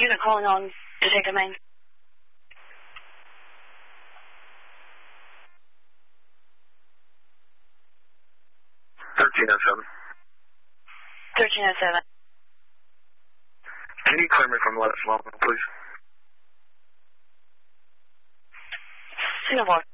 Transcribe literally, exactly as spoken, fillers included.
Unit calling on Detective Main. thirteen oh seven. thirteen oh seven. Can you clear me from left long, please? Singapore.